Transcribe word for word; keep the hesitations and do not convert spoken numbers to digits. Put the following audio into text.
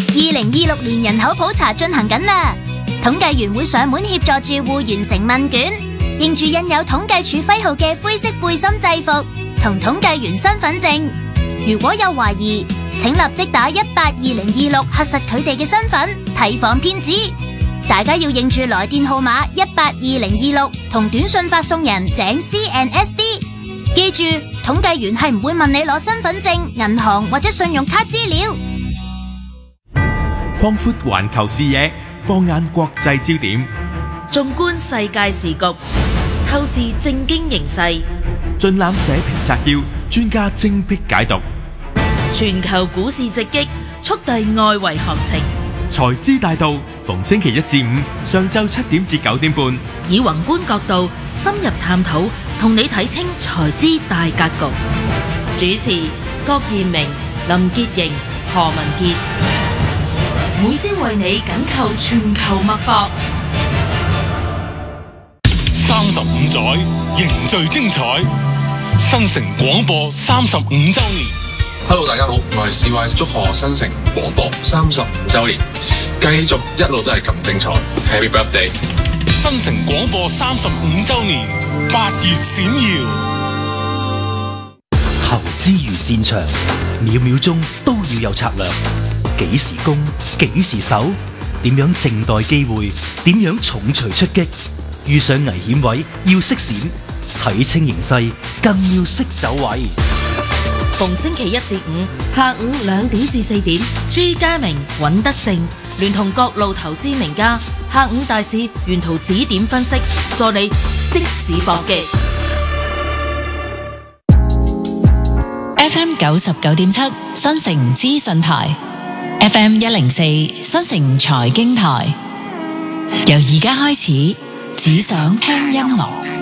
二零二六年人口普查進行緊啦，統計員會上門協助住戶完成問卷，認住印有統計處徽號嘅灰色背心制服同統計員身份證。如果有懷疑，請立即打一八二零二六核實佢哋嘅身份，提防騙子。大家要認住來電號碼一八二零二六同短信發送人井 C and S D。記住，統計員係唔會問你攞身份證、銀行或者信用卡資料。 擴闊環球視野，放眼國際焦點， 縱觀世界時局，透視政經形勢， 盡覽社評摘要，專家精闢解讀。 全球股市直擊，速遞外圍行情。 財資大道，逢星期一至五上晝七點至九點半， 以宏觀角度深入探討，同你睇清財資大格局。主持郭彥明、林潔瑩、何文傑，每朝為你緊扣全球脈搏。 三十五載凝聚精彩，新城廣播三十五週年。 Hello， 大家好，我係 C Y， 祝賀新城廣播三十五週年，繼續一路都係咁精彩。Happy birthday！ 新城廣播三十五週年，八月閃耀。 投資如戰場，秒秒鐘都要有策略。幾時攻，幾時守，點樣靜待機會，點樣重錘出擊。遇上危險位要識閃，睇清形勢更要識走位。 逢星期一至五下午兩點至四點，朱家明、尹德正聯同各路投資名家，下午大市沿途指點分析，助你即市搏擊。 F M 九十九點七新城資訊台 ，F M 一零四新城財經台，由而家開始，只想聽音樂。